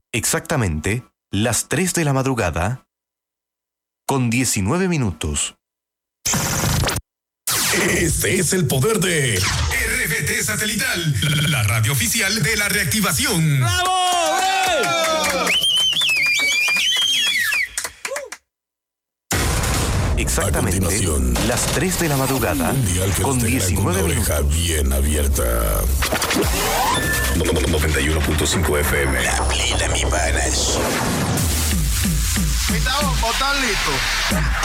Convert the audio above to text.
Exactamente las 3 de la madrugada, con 19 minutos. Este es el poder de RBT Satelital, la radio oficial de la reactivación. ¡Bravo! Exactamente las 3 de la madrugada, con 19 minutos. Bien abierta. 91.5 FM. La plena, mi panas. Estamos, ¿están listos?